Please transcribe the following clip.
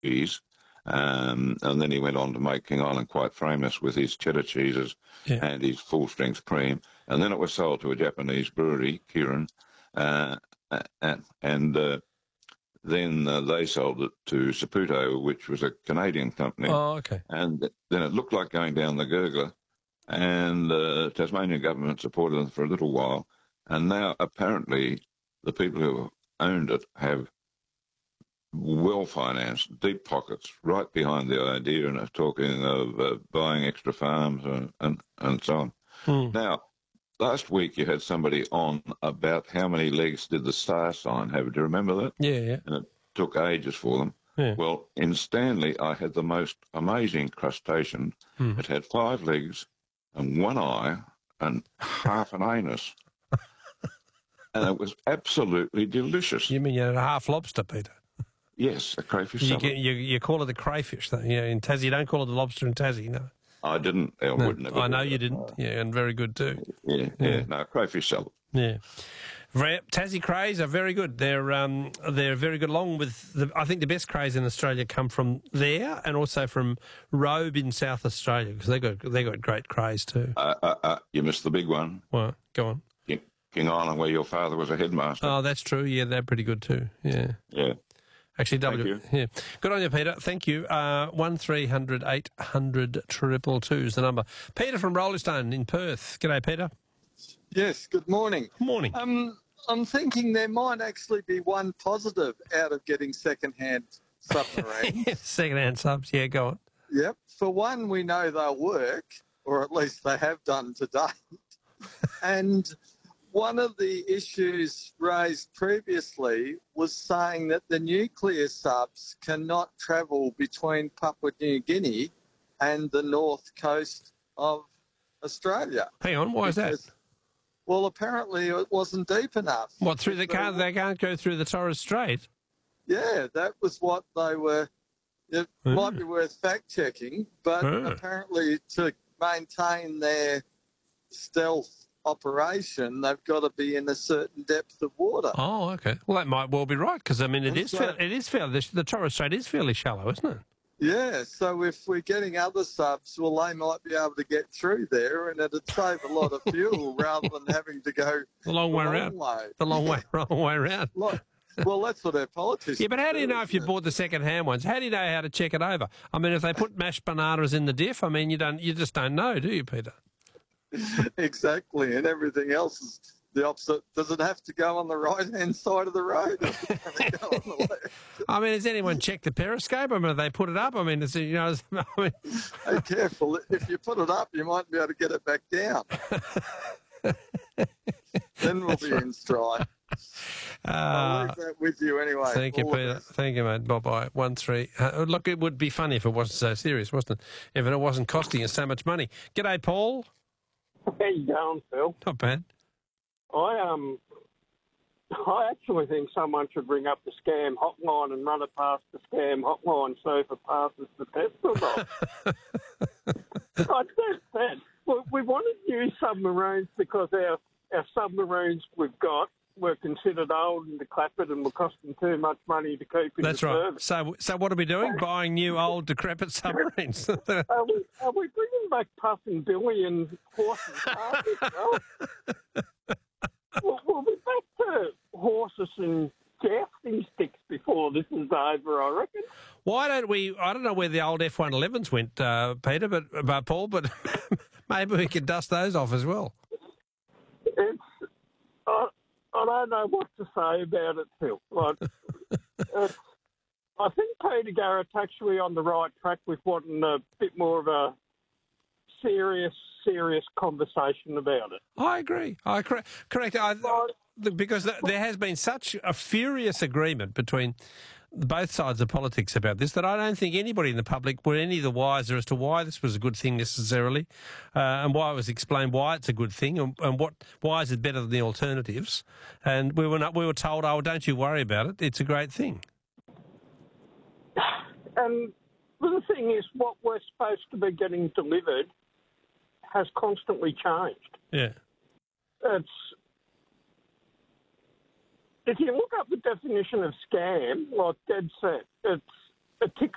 cheese. And then he went on to make King Island quite famous with his cheddar cheeses and his full-strength cream. And then it was sold to a Japanese brewery, Kirin, and then they sold it to Saputo, which was a Canadian company. Oh, okay. And then it looked like going down the gurgler, and the Tasmanian government supported them for a little while. And now, apparently, the people who owned it have well-financed, deep pockets, right behind the idea, and are talking of buying extra farms and so on. Now, last week you had somebody on about how many legs did the star sign have. Do you remember that? Yeah. And it took ages for them. Yeah. Well, in Stanley, I had the most amazing crustacean. It had 5 legs and 1 eye and half an anus. And it was absolutely delicious. You mean you had a half lobster, Peter? Yes, a crayfish salad. You call it a crayfish, though. Yeah, in Tassie, you don't call it a lobster in Tassie, no. I didn't. I wouldn't have. I know you didn't. Yeah, and very good too. Yeah. No, crayfish salad. Yeah. Tassie crays are very good. They're very good. Along with I think the best crays in Australia come from there, and also from Robe in South Australia, because they got great crays too. You missed the big one. Well, go on. King Island, where your father was a headmaster. Oh, that's true. Yeah, they're pretty good too. Yeah. Yeah. Actually, Thank you. Yeah. Good on you, Peter. Thank you. 1300 800 222 is the number. Peter from Rollestone in Perth. G'day, Peter. Yes, good morning. Morning. I'm thinking there might actually be one positive out of getting second-hand submarines. Second-hand subs, yeah, go on. Yep. For one, we know they'll work, or at least they have done to date. And one of the issues raised previously was saying that the nuclear subs cannot travel between Papua New Guinea and the north coast of Australia. Hang on, why is that? Well, apparently it wasn't deep enough. What, they can't go through the Torres Strait? Yeah, that was what they were. It might be worth fact-checking, but apparently to maintain their stealth operation, they've got to be in a certain depth of water. Oh, okay. Well, that might well be right, because, I mean, it is fairly, the Torres Strait is fairly shallow, isn't it? Yeah, so if we're getting other subs, well, they might be able to get through there, and it'd save a lot of fuel rather than having to go the long way around. The long way around. Well, that's what our politicians Yeah, but how do you know if you isn't it? bought the second-hand ones? How do you know how to check it over? I mean, if they put mashed bananas in the diff, I mean, you just don't know, do you, Peter? Exactly, and everything else is the opposite. Does it have to go on the right-hand side of the road? Or does it have to go on the left? I mean, has anyone checked the periscope? I mean, have they put it up? I mean, Hey, careful. If you put it up, you might be able to get it back down. Then we'll be in stride. I'll leave that with you anyway. Thank you, Peter. Thank you, mate. Bye-bye. 1-3. Look, it would be funny if it wasn't so serious, wasn't it? If it wasn't costing us so much money. G'day, Paul. How you going, Phil? Not bad. I actually think someone should ring up the scam hotline and run it past the scam hotline, see if it passes the test or not. I said, we wanted new submarines because our submarines we've got were considered old and decrepit and were costing too much money to keep in That's right. So what are we doing? Buying new, old, decrepit submarines? Are we bringing back Puff and Billy and horses? We'll be back to horses and jousting sticks before this is over, I reckon. Why don't we? I don't know where the old F-111s went, Peter, but Paul, but maybe we could dust those off as well. I don't know what to say about it, Phil. I think Peter Garrett's actually on the right track with wanting a bit more of a serious conversation about it. I agree. Correct. Because there has been such a furious agreement between both sides of politics about this that I don't think anybody in the public were any the wiser as to why this was a good thing necessarily, and why it was explained why it's a good thing, and why is it better than the alternatives. And we were told, oh, don't you worry about it, it's a great thing. And the thing is, what we're supposed to be getting delivered has constantly changed. Yeah. If you look up the definition of scam, like Dad said, it ticks